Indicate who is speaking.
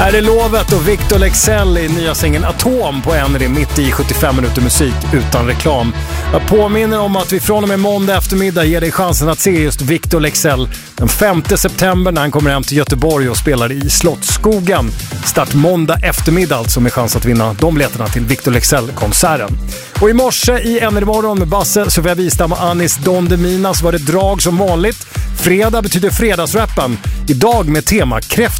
Speaker 1: Här är Lovet och Victor Leksell i nya singeln Atom på Energy mitt i 75 minuter musik utan reklam. Jag påminner om att vi från och med måndag eftermiddag ger dig chansen att se just Victor Leksell den 5 september när han kommer hem till Göteborg och spelar i Slottsskogen. Start måndag eftermiddag alltså med chans att vinna de biljetterna till Victor Leksell-konserten. Och i morse i Energy Morgon med Basse, Sofia Wistam och Anis Don Deminas var det drag som vanligt. Fredag betyder fredagsrappen. Idag med tema kräft.